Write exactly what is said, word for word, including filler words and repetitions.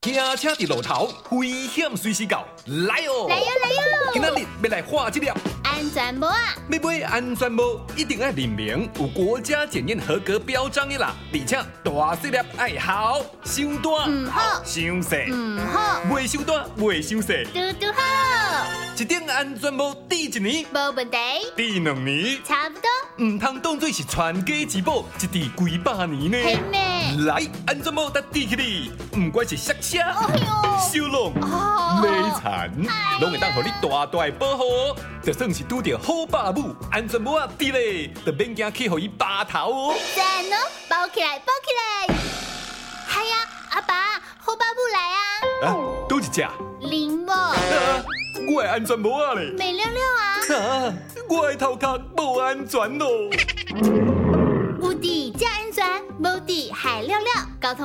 骑车伫路头，危险随时到，来哦！ 来哟来哟！ 今仔日要来画这粒安全帽啊！ 要买安全帽，一定要认明有国家检验合格标章的啦，而且大细粒爱好，伤大唔好， 伤细唔好， 袂伤大，袂伤细， 嘟嘟好， 一顶安全帽戴一年， 无问题， 戴两年， 差不多， 唔通当做是全家之宝，一戴几百年呢。 嘿咩？ 来，安全帽搭戴起你，唔管是摔车、 哎呦， 烧弄、 哦累残，拢会当互你大大的保护哦。就算是拄着好爸母，安全帽啊戴咧，就免惊去互伊拔头哦。 赞哦，包起来，包起来！嗨呀，阿爸，好爸母来啊！ 啊，倒一只？ 林某， 啊，我的安全帽啊咧！ 美六六啊！ 啊，我的头壳无安全咯。 有底加安全，无底海六六，交通